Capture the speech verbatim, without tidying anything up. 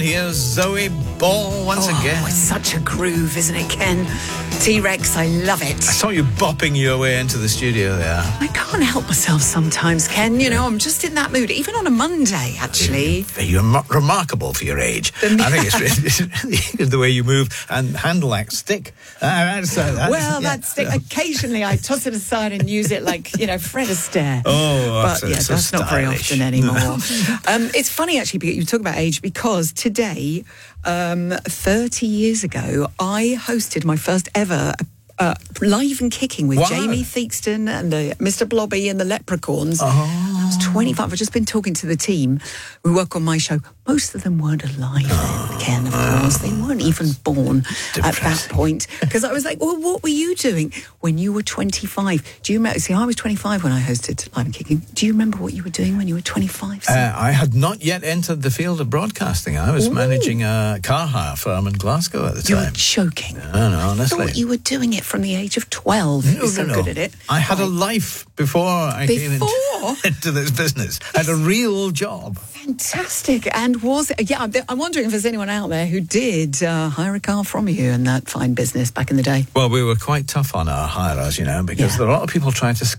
Here's Zoe Ball once oh, again. It's such a groove, isn't it, Ken? T-Rex, I love it. I saw you bopping your way into the studio there. I can't help myself sometimes, Ken. You know, I'm just in that mood, even on a Monday, actually. You're m- remarkable for your age. I think it's really, it's really the way you move and handle that stick. Uh, that's, uh, that's, well, yeah. that stick, occasionally I toss it aside and use it like, you know, Fred Astaire. Oh, but yeah, so that's stylish. not very often anymore. um, it's funny, actually, because you talk about age, because today, um, thirty years ago, I hosted my first ever uh, Live and Kicking with wow. Jamie Theakston and the Mister Blobby and the Leprechauns. Oh. I was twenty-five. I've just been talking to the team who work on my show. Most of them weren't alive then, Ken, of course. They weren't even born Depressing. at that point. Because I was like, well, what were you doing when you were twenty-five? Do you remember? See, I was twenty-five when I hosted Live and Kicking. Do you remember what you were doing when you were twenty-five? Uh, I had not yet entered the field of brobroadcasting. I was Ooh. managing a car hire firm in Glasgow at the you time. You were joking. No, no, honestly. I thought you were doing it from the age of twelve. No, You're so no, no. good at it. I had right. a life before I before? came into, into this business. I had a real job. Fantastic. And was it, yeah, I'm wondering if there's anyone out there who did uh, hire a car from you in that fine business back in the day. Well, we were quite tough on our hirers, you know, because yeah. there are a lot of people trying to